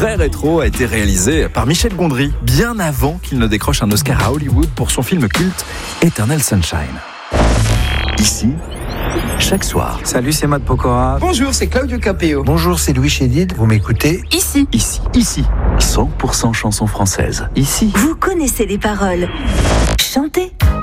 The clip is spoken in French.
très rétro a été réalisé par Michel Gondry, bien avant qu'il ne décroche un Oscar à Hollywood pour son film culte Eternal Sunshine. Ici, chaque soir. Salut, c'est Matt Pokora. Bonjour, c'est Claudio Capéo. Bonjour, c'est Louis Chédid. Vous m'écoutez ? Ici. 100% chansons françaises. Ici. Vous connaissez les paroles. Chantez.